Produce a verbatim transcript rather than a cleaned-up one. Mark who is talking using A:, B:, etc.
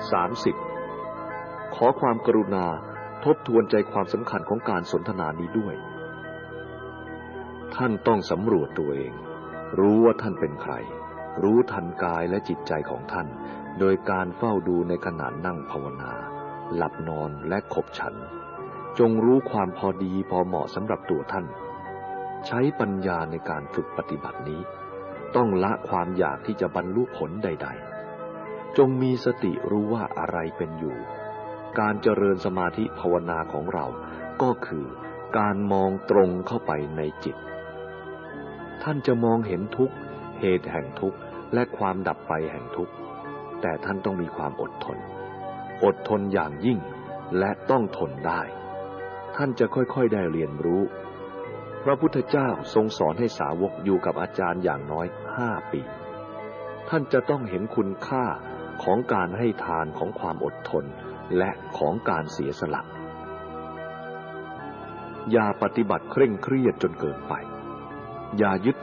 A: สามสิบขอความกรุณาทบทวนใจความสำคัญของการสนทนานี้ด้วยท่านต้องสำรวจตัวเองรู้ว่าท่านเป็นใครรู้ทันกายและจิตใจของท่านโดยการเฝ้าดูในขณะนั่งภาวนาหลับนอนและขบฉันจงรู้ความพอดีพอเหมาะสำหรับตัวท่านใช้ปัญญาในการฝึกปฏิบัตินี้ต้องละความอยากที่จะบรรลุผลใดๆจงมีสติรู้ว่าอะไรเป็นอยู่การเจริญสมาธิภาวนาของเราก็คือการมองตรงเข้าไปในจิตท่านจะมองเห็นทุกข์เหตุแห่งทุกข์และความดับไปแห่งทุกข์แต่ท่านต้องมีความอดทนอดทนอย่างยิ่งและต้องทนได้ท่านจะค่อยๆได้เรียนรู้พระพุทธเจ้าทรงสอนให้สาวกอยู่กับอาจารย์อย่างน้อยห้าปีท่านจะต้องเห็นคุณค่าของการให้ทานของความอดทนและของการเสียสละอย่าปฏิบัติเคร่งเครียดจนเกินไปอย่ายึด